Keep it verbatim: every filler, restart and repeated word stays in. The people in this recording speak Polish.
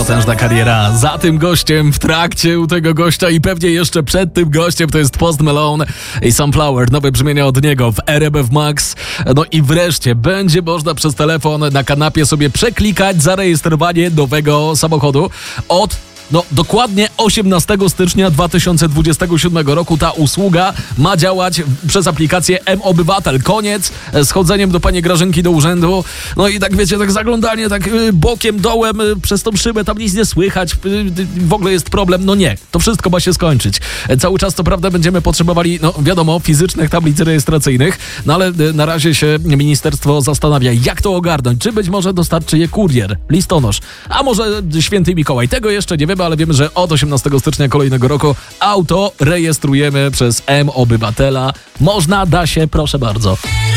Potężna kariera za tym gościem, w trakcie u tego gościa i pewnie jeszcze przed tym gościem to jest Post Malone i Sunflower. Nowe brzmienia od niego w R M F Max. No i wreszcie będzie można przez telefon na kanapie sobie przeklikać zarejestrowanie nowego samochodu od No dokładnie osiemnastego stycznia dwa tysiące dwudziestego siódmego roku ta usługa ma działać przez aplikację M-Obywatel. Koniec z chodzeniem do pani Grażynki do urzędu. No i tak wiecie, tak zaglądanie tak bokiem, dołem przez tą szybę, tam nic nie słychać. W ogóle jest problem. No nie, to wszystko ma się skończyć. Cały czas co prawda będziemy potrzebowali, no wiadomo, fizycznych tablic rejestracyjnych, no ale na razie się ministerstwo zastanawia, jak to ogarnąć. Czy być może dostarczy je kurier, listonosz, a może święty Mikołaj. Tego jeszcze nie wiemy, ale wiemy, że od osiemnastego stycznia kolejnego roku auto rejestrujemy przez M-Obywatela. Można, da się, proszę bardzo.